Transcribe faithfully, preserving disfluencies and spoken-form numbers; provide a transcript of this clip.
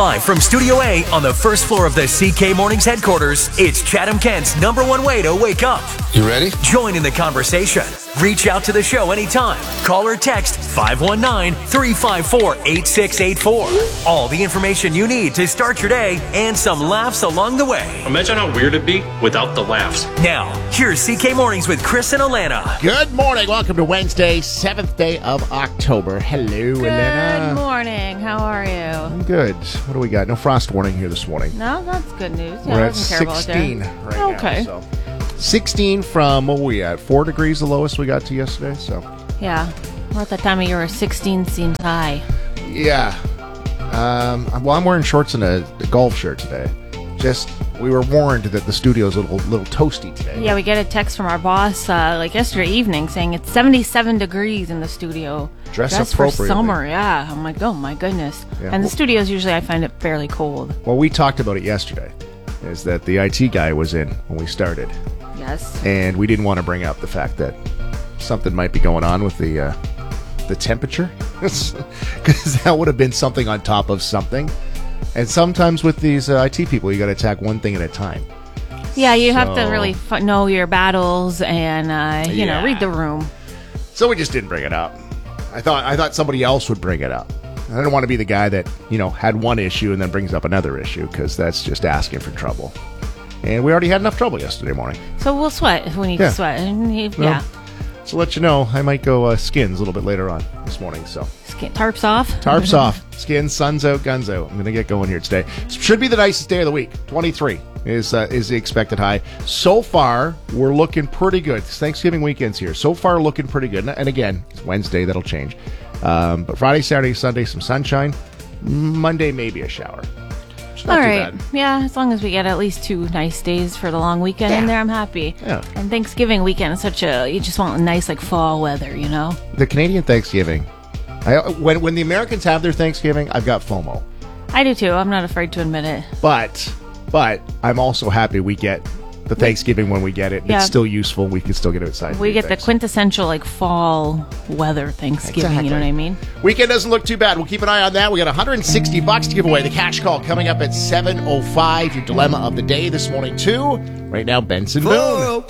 Live from Studio A on the first floor of the C K Mornings headquarters, it's Chatham-Kent's number one way to wake up. You ready? Join in the conversation. Reach out to the show anytime. Call or text five one nine, three five four, eight six eight four. All the information you need to start your day and some laughs along the way. Imagine how weird it'd be without the laughs. Now, here's C K Mornings with Chris and Alana. Good morning. Welcome to Wednesday, seventh day of October. Hello, Good Alana. Good morning. How are you? I'm good. What do we got? No frost warning here this morning. No, that's good news. Yeah, We're I at wasn't terrible out there. sixteen right Okay. now. So. sixteen from, what were we at? Four degrees the lowest we got to yesterday. So Yeah. We're at that time of year where sixteen seems high. Yeah. Um, well, I'm wearing shorts and a, a golf shirt today. Just, we were warned that the studio's a little, little toasty today. Yeah, we get a text from our boss uh, like yesterday evening saying it's seventy-seven degrees in the studio. Dress Dress appropriately. for summer, yeah. I'm like, oh my goodness. Yeah. And the Well- studios usually I find it fairly cold. Well, we talked about it yesterday, is that the I T guy was in when we started. Yes. And we didn't want to bring up the fact that something might be going on with the uh, the temperature, because that would have been something on top of something. And sometimes with these uh, I T people, you got to attack one thing at a time. Yeah, you have to So- really f- know your battles and uh, you Yeah. know read the room. So we just didn't bring it up. I thought I thought somebody else would bring it up. I didn't want to be the guy that, you know, had one issue and then brings up another issue, because that's just asking for trouble. And we already had enough trouble yesterday morning. So we'll sweat if we need Yeah. to sweat. And you- Well, yeah. So let you know, I might go uh, skins a little bit later on this morning. So Skin, tarps off. tarps off, skins, sun's out, guns out. I'm gonna get going here today. Should be the nicest day of the week. twenty-three is uh, is the expected high. So far, we're looking pretty good. It's Thanksgiving weekend's here. So far, looking pretty good. And again, it's Wednesday, that'll change. Um, but Friday, Saturday, Sunday, some sunshine. Monday, maybe a shower. It's not All too right. bad. Yeah, as long as we get at least two nice days for the long weekend in Yeah. there, I'm happy. Yeah. And Thanksgiving weekend is such a, you just want a nice, like, fall weather, you know? The Canadian Thanksgiving. I, when when the Americans have their Thanksgiving, I've got FOMO. I do too. I'm not afraid to admit it. But but I'm also happy we get the Thanksgiving when we get it. Yeah. It's still useful. We can still get outside. and We do get the things. quintessential, like, fall weather Thanksgiving, you know what I mean? Weekend doesn't look too bad. We'll keep an eye on that. We got one hundred sixty bucks to give away. The cash call coming up at seven oh five. Your dilemma of the day this morning, too. Right now, Benson Boone.